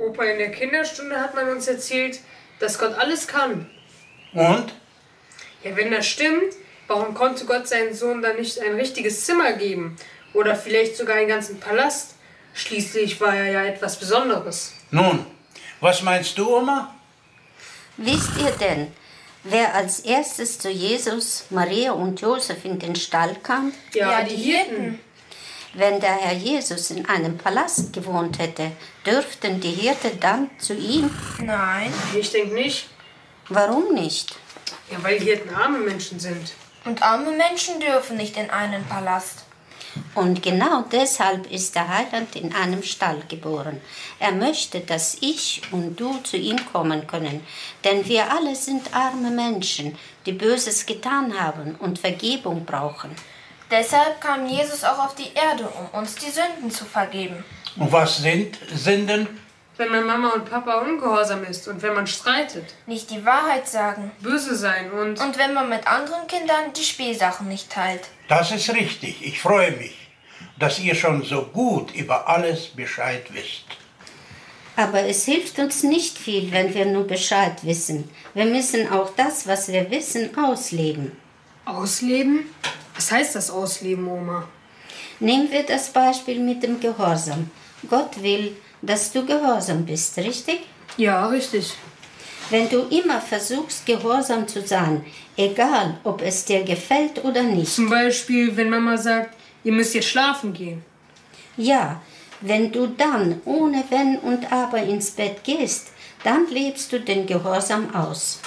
Opa, in der Kinderstunde hat man uns erzählt, dass Gott alles kann. Und? Ja, wenn das stimmt, warum konnte Gott seinen Sohn dann nicht ein richtiges Zimmer geben? Oder vielleicht sogar einen ganzen Palast? Schließlich war er ja etwas Besonderes. Nun, was meinst du, Oma? Wisst ihr denn, wer als erstes zu Jesus, Maria und Josef in den Stall kam? Ja, die Hirten. Wenn der Herr Jesus in einem Palast gewohnt hätte, dürften die Hirten dann zu ihm? Nein. Ich denke nicht. Warum nicht? Ja, weil die Hirten arme Menschen sind. Und arme Menschen dürfen nicht in einen Palast. Und genau deshalb ist der Heiland in einem Stall geboren. Er möchte, dass ich und du zu ihm kommen können. Denn wir alle sind arme Menschen, die Böses getan haben und Vergebung brauchen. Deshalb kam Jesus auch auf die Erde, um uns die Sünden zu vergeben. Und was sind Sünden? Wenn man Mama und Papa ungehorsam ist und wenn man streitet, Nicht die Wahrheit sagen. böse sein und Und wenn man mit anderen Kindern die Spielsachen nicht teilt. Das ist richtig. Ich freue mich, dass ihr schon so gut über alles Bescheid wisst. Aber es hilft uns nicht viel, wenn wir nur Bescheid wissen. Wir müssen auch das, was wir wissen, ausleben. ausleben? Was heißt das ausleben, Oma? Nehmen wir das Beispiel mit dem Gehorsam. Gott will, dass du gehorsam bist, richtig? Ja, richtig. Wenn du immer versuchst, gehorsam zu sein, egal ob es dir gefällt oder nicht. Zum Beispiel, wenn Mama sagt, ihr müsst jetzt schlafen gehen. Ja, wenn du dann ohne Wenn und Aber ins Bett gehst, dann lebst du den Gehorsam aus.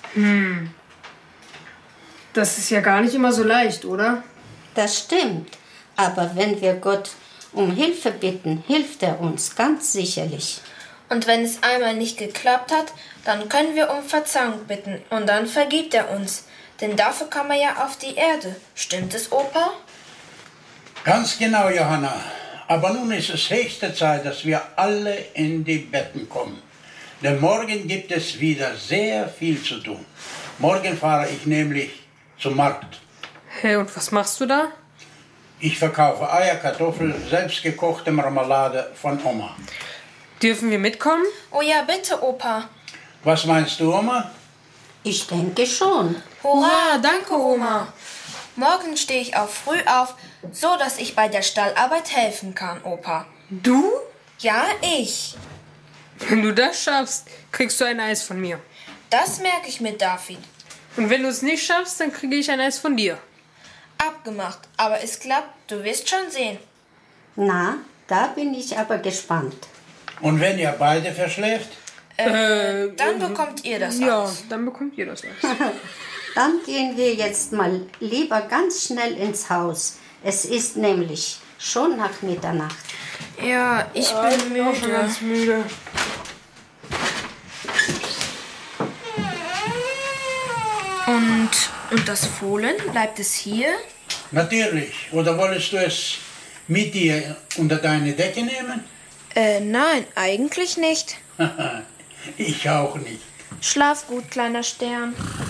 Das ist ja gar nicht immer so leicht, oder? Das stimmt, aber wenn wir Gott um Hilfe bitten, hilft er uns ganz sicherlich. Und wenn es einmal nicht geklappt hat, dann können wir um Verzeihung bitten und dann vergibt er uns. Denn dafür kam er ja auf die Erde. Stimmt es, Opa? Ganz genau, Johanna. Aber nun ist es höchste Zeit, dass wir alle in die Betten kommen. Denn morgen gibt es wieder sehr viel zu tun. Morgen fahre ich nämlich zum Markt. Hey, und was machst du da? Ich verkaufe Eier, Kartoffeln, selbstgekochte Marmelade von Oma. Dürfen wir mitkommen? Oh ja, bitte, Opa. Was meinst du, Oma? Ich denke schon. Hurra, danke, Oma. Morgen stehe ich auch früh auf, so dass ich bei der Stallarbeit helfen kann, Opa. Du? Ja, ich. Wenn du das schaffst, kriegst du ein Eis von mir. Das merke ich mit David. Und wenn du es nicht schaffst, dann kriege ich ein Eis von dir. Abgemacht, aber es klappt, du wirst schon sehen. Na, da bin ich aber gespannt. Und wenn ihr beide verschläft? Dann bekommt ihr das Ja, Eis. dann bekommt ihr das Eis. Dann gehen wir jetzt mal lieber ganz schnell ins Haus. Es ist nämlich schon nach Mitternacht. Ja, ich bin müde. Ganz müde. Und das Fohlen, bleibt es hier? Natürlich. Oder wolltest du es mit dir unter deine Decke nehmen? Nein, eigentlich nicht. Ich auch nicht. Schlaf gut, kleiner Stern.